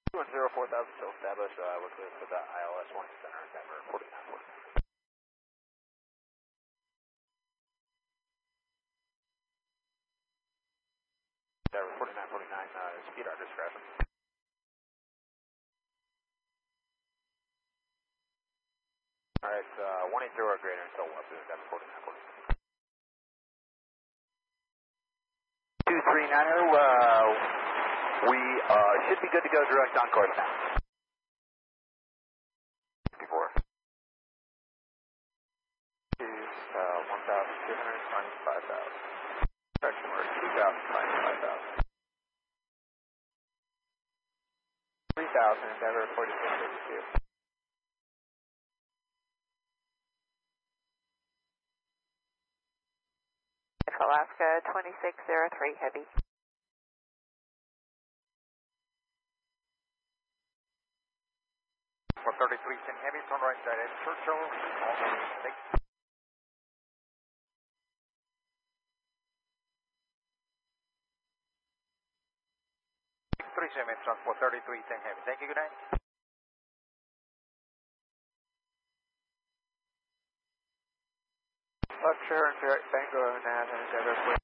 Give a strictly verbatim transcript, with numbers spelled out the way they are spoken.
two one zero four thousand still established. Uh, we're clear for the I L S warning center, Denver forty-nine forty. Denver forty-nine forty-nine, uh, speed our discretion. Alright, uh, one eighty or greater until what? Denver forty-nine forty-nine. two three nine zero, uh, we uh, should be good to go direct on course now. fifty-four. Is uh, one thousand two hundred twenty-five thousand. Correction word, two thousand twenty-five thousand. three thousand, Endeavor forty-six fifty-two. Alaska twenty-six oh three Heavy. four thirty-three ten Heavy, turn right side at Churchill. three seven, four thirty-three ten Heavy. Thank you, good night. Left turn, direct Tango, N A S, and Endeavor.